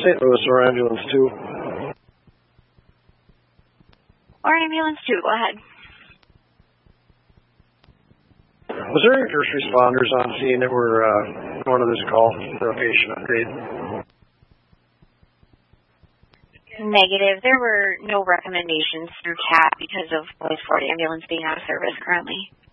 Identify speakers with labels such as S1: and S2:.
S1: St. Louis or ambulance 2.
S2: Or ambulance 2, go ahead.
S1: Was there any first responders on scene that were going to this call for a patient upgrade?
S2: Negative. There were no recommendations through CAT because of Police 40 ambulance being out of service currently.